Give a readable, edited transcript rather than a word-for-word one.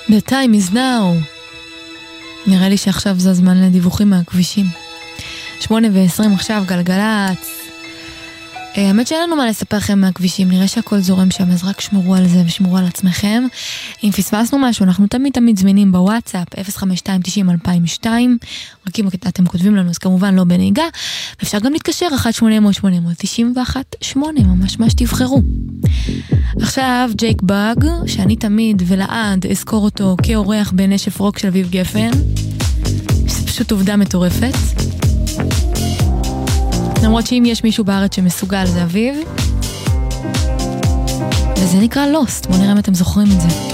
The time is now. נראה לי שעכשיו זה הזמן לדיווחים מהכבישים. 8:20 עכשיו, גלגלץ. האמת שאין לנו מה לספר לכם מהכבישים, נראה שהכל זורם שם, אז רק שמרו על זה ושמרו על עצמכם. אם פספסנו משהו, אנחנו תמיד זמינים בוואטסאפ, 052-90-2002, רק אם אתם כותבים לנו, אז כמובן לא בנהיגה, ואפשר גם להתקשר, 1-800-891-8, ממש מה שתבחרו. עכשיו, ג'ייק באג, שאני תמיד ולעד אזכור אותו כאורח בנשף רוק של אביב גפן, זה פשוט עובדה מטורפת. למרות שאם יש מישהו בארץ שמסוגל זה אביב, וזה נקרא לוסט, בואו נראה אם אתם זוכרים את זה.